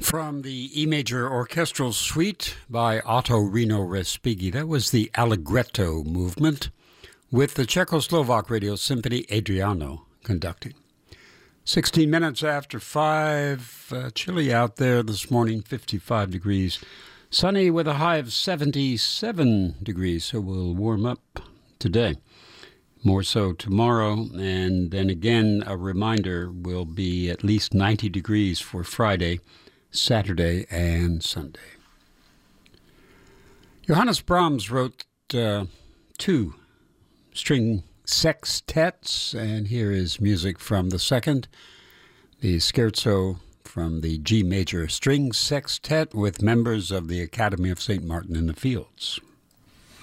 From the E major orchestral suite by Otto Rino Respighi, that was the Allegretto movement with the Czechoslovak Radio Symphony Adriano conducting. 16 minutes after 5, chilly out there this morning, 55 degrees. Sunny with a high of 77 degrees, so we'll warm up today. More so tomorrow, and then again, a reminder, will be at least 90 degrees for Friday, Saturday, and Sunday. Johannes Brahms wrote 2 string sextets, and here is music from the second, the scherzo from the G major string sextet with members of the Academy of St. Martin in the Fields.